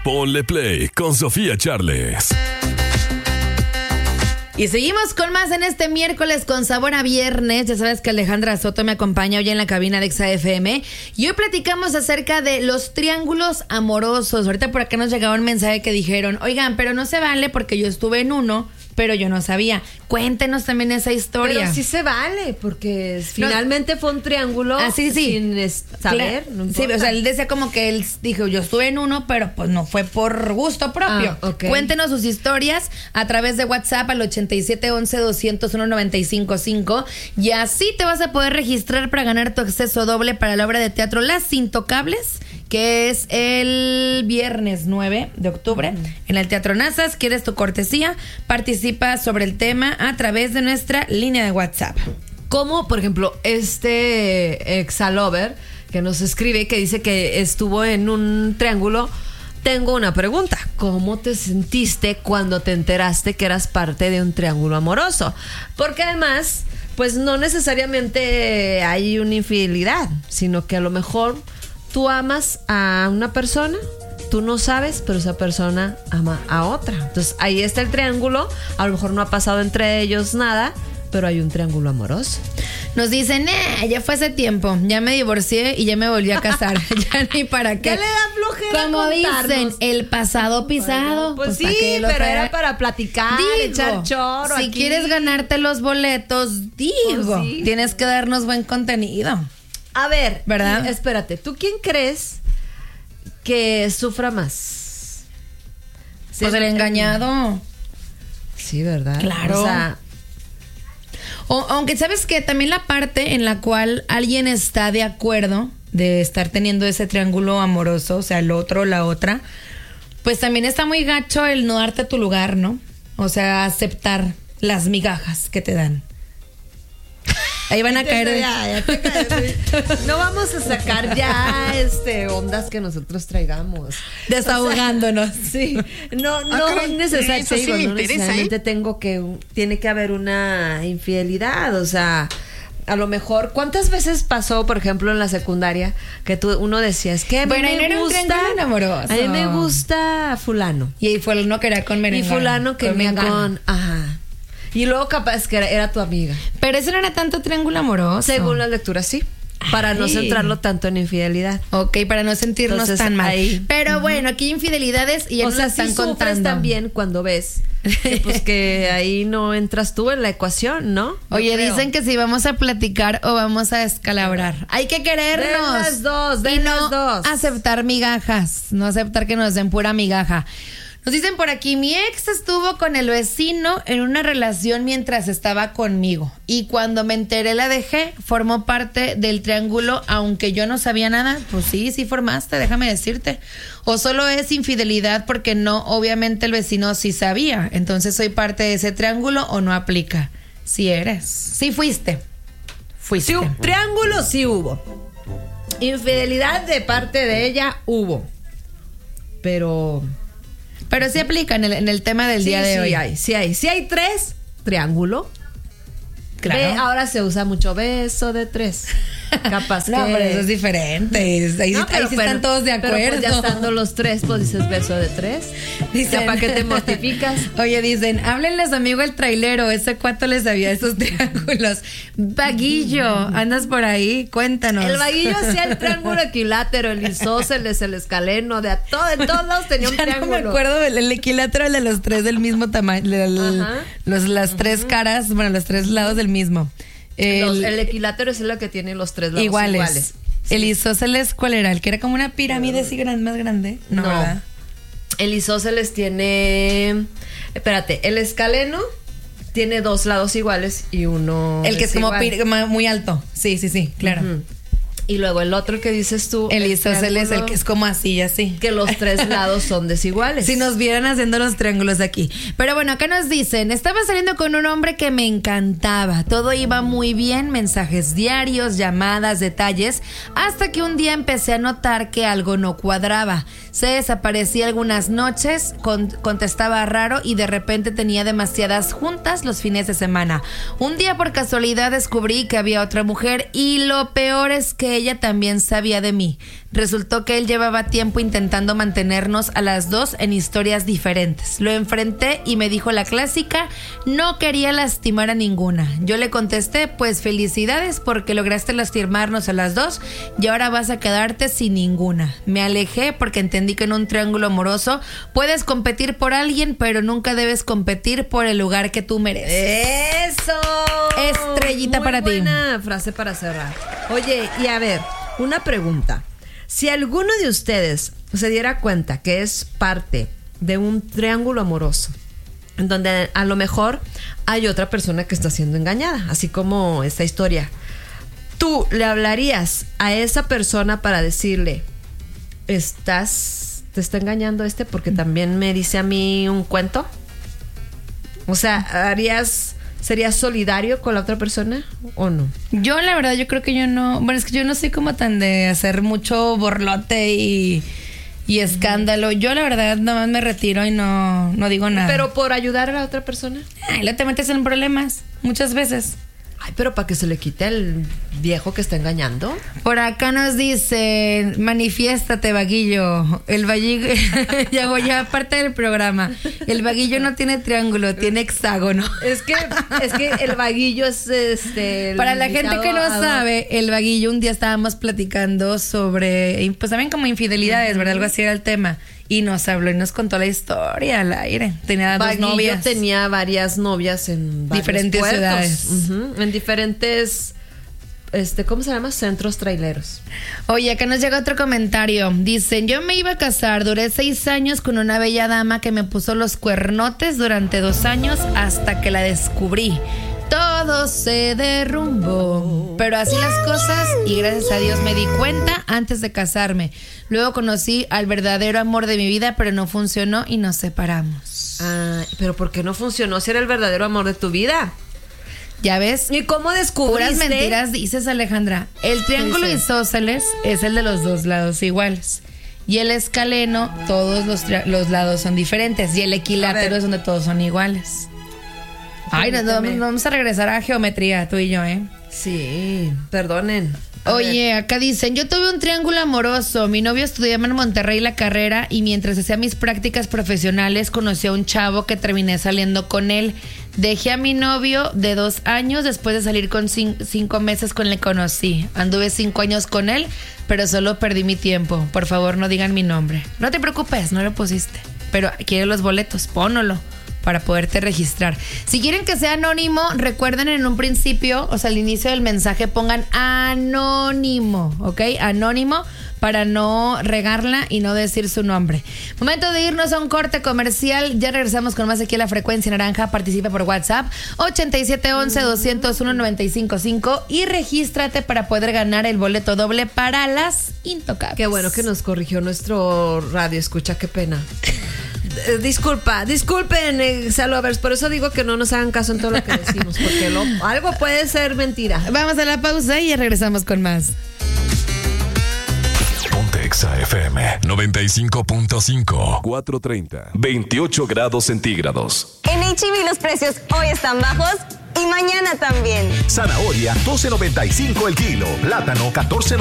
Ponle Play con Sofía Charles. Y seguimos con más en este miércoles con sabor a viernes. Ya sabes que Alejandra Soto me acompaña hoy en la cabina de Exa FM. Y hoy platicamos acerca de los triángulos amorosos. Ahorita por acá nos llegaba un mensaje que dijeron: oigan, pero no se vale porque yo estuve en uno, pero yo no sabía. Cuéntenos también esa historia. Pero sí se vale, porque finalmente fue un triángulo sin saber. No sí, o sea, él decía como que él dijo: yo estuve en uno, pero pues no fue por gusto propio. Okay. Cuéntenos sus historias a través de WhatsApp al 8711-201-955. Y así te vas a poder registrar para ganar tu acceso doble para la obra de teatro Las Intocables, que es el viernes 9 de octubre en el Teatro Nazas. ¿Quieres tu cortesía? Participa sobre el tema a través de nuestra línea de WhatsApp. Como, por ejemplo, este exalover que nos escribe, que dice que estuvo en un triángulo. Tengo una pregunta. ¿Cómo te sentiste cuando te enteraste que eras parte de un triángulo amoroso? Porque además, pues no necesariamente hay una infidelidad, sino que a lo mejor tú amas a una persona, tú no sabes, pero esa persona ama a otra. Entonces ahí está el triángulo. A lo mejor no ha pasado entre ellos nada, pero hay un triángulo amoroso. Nos dicen: ya fue hace tiempo, ya me divorcié y ya me volví a casar. Ya ni para qué. Ya le da flojera. Como dicen, el pasado pisado. Pues sí, pero era para platicar, echar choro. Si quieres ganarte los boletos, tienes que darnos buen contenido. A ver, ¿verdad? Espérate, ¿tú quién crees que sufra más? Pues el engañado. Sí, ¿verdad? Claro. O sea, aunque sabes que también la parte en la cual alguien está de acuerdo de estar teniendo ese triángulo amoroso, o sea, el otro, la otra, pues también está muy gacho el no darte tu lugar, ¿no? O sea, aceptar las migajas que te dan. Ahí van a caer. Ya te caes. No vamos a sacar ya ondas que nosotros traigamos. Desahogándonos. O sea, sí. No necesariamente tiene que haber una infidelidad. O sea, a lo mejor, ¿cuántas veces pasó, por ejemplo, en la secundaria, que uno decía: es que a mí me gusta, a mí me gusta fulano. Y fulano quería con merengano. Y fulano quería con ajá. Y luego capaz que era tu amiga. Pero eso no era tanto triángulo amoroso. Según las lecturas, sí. Para no centrarlo tanto en infidelidad. Ok, para no sentirnos tan mal. Ahí. Pero bueno, aquí infidelidades y ya nos están sí contando. También cuando ves que ahí no entras tú en la ecuación, ¿no? Oye, dicen que si vamos a platicar o vamos a descalabrar. Hay que querernos. Den las dos. Aceptar migajas. No aceptar que nos den pura migaja. Nos dicen por aquí: mi ex estuvo con el vecino en una relación mientras estaba conmigo. Y cuando me enteré la dejé. Formó parte del triángulo, aunque yo no sabía nada. Pues sí formaste, déjame decirte. O solo es infidelidad porque no, obviamente el vecino sí sabía. Entonces soy parte de ese triángulo o no aplica. Sí eres. Sí fuiste. Sí, triángulo sí hubo. Infidelidad de parte de ella hubo. Pero sí aplica en el tema del día de hoy. Sí hay 3, triángulo. Claro. Ahora se usa mucho beso de 3. Capaz no, que... pero eso es diferente. Ahí sí están todos de acuerdo. Pero pues ya estando los 3, pues dices beso de 3. Dicen, ¿para qué te mortificas? Oye, dicen: háblenles, amigo, el trailero. Ese cuato les sabía esos triángulos. Vaguillo, andas por ahí, cuéntanos. El vaguillo hacía el triángulo equilátero, el isósceles, el escaleno, en todos lados tenía un triángulo. No me acuerdo, el equilátero, el de los 3 del mismo tamaño. Las 3 caras, bueno, los 3 lados del mismo. El equilátero es el que tiene los 3 lados iguales. Sí. El isósceles, ¿cuál era? ¿El que era como una pirámide así más grande? No. ¿Verdad? El isósceles tiene... Espérate, el escaleno tiene 2 lados iguales y uno... El que es como muy alto. Sí, claro. Uh-huh. Y luego el otro que dices tú, el isósceles, el que es como así, así. Que los 3 lados son desiguales. Si nos vieran haciendo los triángulos aquí. Pero bueno, acá nos dicen: estaba saliendo con un hombre que me encantaba. Todo iba muy bien, mensajes diarios, llamadas, detalles, hasta que un día empecé a notar que algo no cuadraba. Se desaparecía algunas noches, contestaba raro y de repente tenía demasiadas juntas los fines de semana. Un día por casualidad descubrí que había otra mujer y lo peor es que que ella también sabía de mí. Resultó que él llevaba tiempo intentando mantenernos a las dos en historias diferentes. Lo enfrenté y me dijo la clásica: no quería lastimar a ninguna. Yo le contesté: pues felicidades porque lograste lastimarnos a las dos y ahora vas a quedarte sin ninguna. Me alejé porque entendí que en un triángulo amoroso puedes competir por alguien, pero nunca debes competir por el lugar que tú mereces. ¡Eso! Estrellita Muy para ti. Buena frase para cerrar. Oye, y a ver, una pregunta. Si alguno de ustedes se diera cuenta que es parte de un triángulo amoroso, en donde a lo mejor hay otra persona que está siendo engañada, así como esta historia, ¿tú le hablarías a esa persona para decirle: te está engañando porque también me dice a mí un cuento? O sea, ¿serías solidario con la otra persona o no? Yo, la verdad, yo creo que yo no. Bueno, es que yo no soy como tan de hacer mucho borlote y escándalo. Yo, la verdad, nada más me retiro y no digo nada. ¿Pero por ayudar a la otra persona? Ay, lo te metes en problemas muchas veces. Ay, pero para que se le quite el viejo que está engañando. Por acá nos dicen: manifiéstate, vaguillo. El vaguillo, ya parte del programa. El vaguillo no tiene triángulo, tiene hexágono. Es que el vaguillo es Para la gente que no sabe, el vaguillo, un día estábamos platicando sobre, pues también como infidelidades, ¿verdad? Algo así era el tema. Y nos habló y nos contó la historia al aire. Tenía dos novias. Tenía varias novias en diferentes puertos. Ciudades. En diferentes, ¿cómo se llama? Centros traileros. Oye, acá nos llega otro comentario. Dicen: yo me iba a casar, duré 6 años con una bella dama que me puso los cuernotes durante 2 años hasta que la descubrí. Todo se derrumbó. Pero así las cosas y gracias a Dios me di cuenta antes de casarme. Luego conocí al verdadero amor de mi vida, pero no funcionó y nos separamos. Ah, pero ¿por qué no funcionó si era el verdadero amor de tu vida? ¿Ya ves? ¿Y cómo descubriste? Puras mentiras dices, Alejandra. El triángulo isósceles es el de los dos lados iguales. Y el escaleno, todos los lados son diferentes. Y el equilátero es donde todos son iguales. Ay, nos vamos a regresar a geometría, tú y yo, ¿eh? Sí, perdonen. Oye, acá dicen: yo tuve un triángulo amoroso. Mi novio estudiaba en Monterrey la carrera y mientras hacía mis prácticas profesionales conocí a un chavo que terminé saliendo con él. Dejé a mi novio de 2 años después de salir con 5 meses con el que conocí. Anduve 5 años con él, pero solo perdí mi tiempo. Por favor, no digan mi nombre. No te preocupes, no lo pusiste. Pero quiero los boletos, pónolo para poderte registrar. Si quieren que sea anónimo, recuerden en un principio, o sea, al inicio del mensaje pongan anónimo, ¿ok? Anónimo, para no regarla y no decir su nombre. Momento de irnos a un corte comercial. Ya regresamos con más aquí a La Frecuencia Naranja. Participa por WhatsApp 8711-201-955 y regístrate para poder ganar el boleto doble para Las Intocables. Qué bueno que nos corrigió nuestro radio escucha, qué pena. Disculpen, Salovers, por eso digo que no nos hagan caso en todo lo que decimos, porque algo puede ser mentira. Vamos a la pausa y ya regresamos con más. Ponte Exa FM 95.5 430 28 grados centígrados. En H-E-B los precios hoy están bajos y mañana también. Zanahoria 12.95 el kilo, plátano 14.95